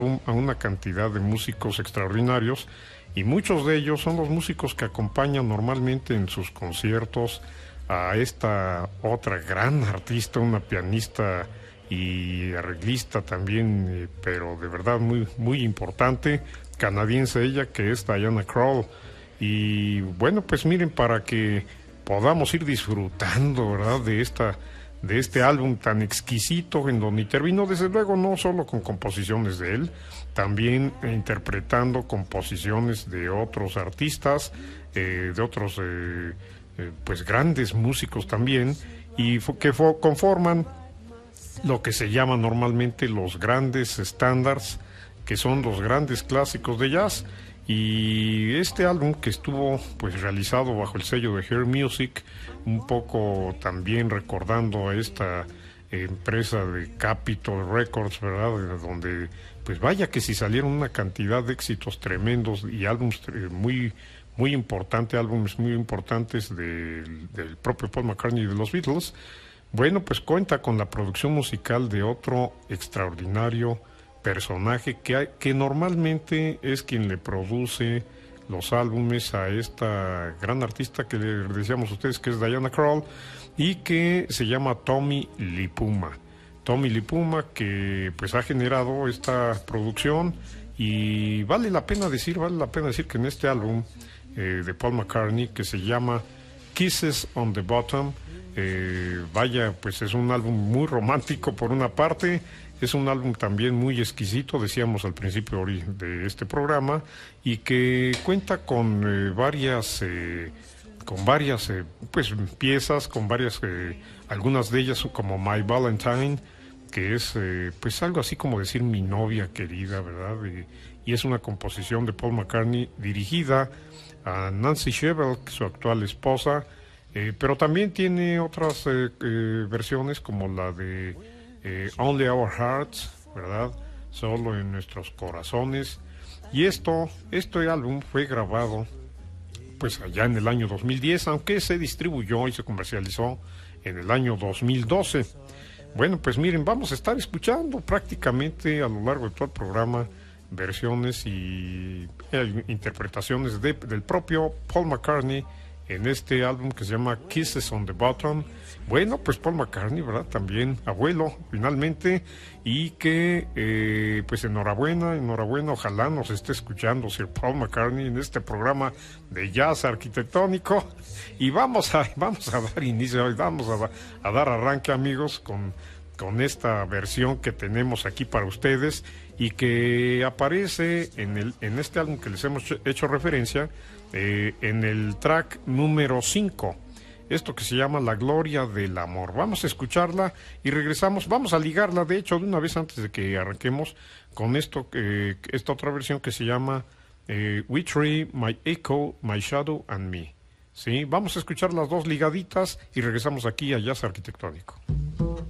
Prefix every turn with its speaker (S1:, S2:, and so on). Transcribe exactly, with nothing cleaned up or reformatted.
S1: a una cantidad de músicos extraordinarios, y muchos de ellos son los músicos que acompañan normalmente en sus conciertos a esta otra gran artista, una pianista y arreglista también, eh, pero de verdad muy, muy importante, canadiense ella, que es Diana Krall. Y bueno, pues miren, para que podamos ir disfrutando, ¿verdad?, de esta de este álbum tan exquisito, en donde intervino desde luego no solo con composiciones de él, también interpretando composiciones de otros artistas, eh, de otros eh, eh, pues grandes músicos también, y que conforman lo que se llama normalmente los grandes estándares, que son los grandes clásicos de jazz. Y este álbum, que estuvo pues realizado bajo el sello de Her Music, un poco también recordando a esta eh, empresa de Capitol Records, ¿verdad?, donde pues vaya que si salieron una cantidad de éxitos tremendos y álbumes eh, muy muy importantes, álbumes muy importantes de, del propio Paul McCartney y de los Beatles. Bueno, pues cuenta con la producción musical de otro extraordinario personaje que, hay, que normalmente es quien le produce los álbumes a esta gran artista que le decíamos a ustedes, que es Diana Krall, y que se llama Tommy Lipuma. Tommy Lipuma, que pues ha generado esta producción, y vale la pena decir, vale la pena decir que en este álbum eh, de Paul McCartney, que se llama Kisses on the Bottom, eh, vaya, pues es un álbum muy romántico por una parte. Es un álbum también muy exquisito, decíamos al principio de este programa, y que cuenta con eh, varias, eh, con varias eh, pues, piezas, con varias, eh, algunas de ellas como My Valentine, que es eh, pues algo así como decir mi novia querida, ¿verdad? Y, y es una composición de Paul McCartney dirigida a Nancy Shevell, su actual esposa, eh, pero también tiene otras eh, eh, versiones como la de Eh, Only Our Hearts, ¿verdad? Solo en nuestros corazones. Y esto, este álbum fue grabado pues allá en el año dos mil diez, aunque se distribuyó y se comercializó en el año dos mil doce. Bueno, pues miren, vamos a estar escuchando prácticamente a lo largo de todo el programa versiones y eh, interpretaciones de, del propio Paul McCartney en este álbum que se llama Kisses on the Bottom. Bueno, pues Paul McCartney, ¿verdad?, también abuelo, finalmente, y que, eh, pues enhorabuena, enhorabuena, ojalá nos esté escuchando Sir Paul McCartney en este programa de jazz arquitectónico, y vamos a, vamos a dar inicio, vamos a, a dar arranque, amigos, con, con esta versión que tenemos aquí para ustedes, y que aparece en, el, en este álbum que les hemos hecho referencia, eh, en el track número cinco, esto que se llama La Gloria del Amor. Vamos a escucharla y regresamos, vamos a ligarla, de hecho, de una vez antes de que arranquemos, con esto, eh, esta otra versión que se llama eh, We Tree, My Echo, My Shadow and Me. ¿Sí? Vamos a escuchar las dos ligaditas y regresamos aquí a Jazz Arquitectónico.